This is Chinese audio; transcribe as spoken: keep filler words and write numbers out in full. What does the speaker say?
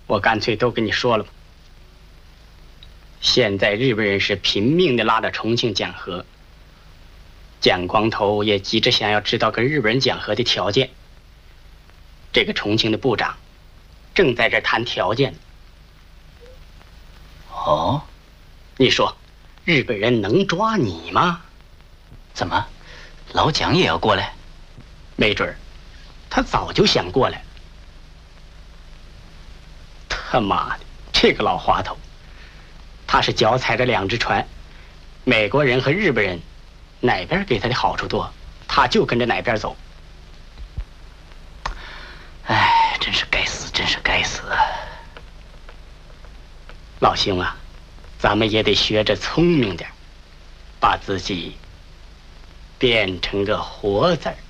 我干脆都跟你说了吧。现在日本人是拼命的拉着重庆讲和，蒋光头也急着想要知道跟日本人讲和的条件。这个重庆的部长正在这谈条件。 哦， 你说日本人能抓你吗？ 怎么，老蒋也要过来？ 没准儿，他早就想过来。他妈的，这个老滑头，他是脚踩着两只船，美国人和日本人哪边给他的好处多，他就跟着哪边走。 哎，真是该死，真是该死啊！ 老兄啊，咱们也得学着聪明点，把自己变成个活字儿。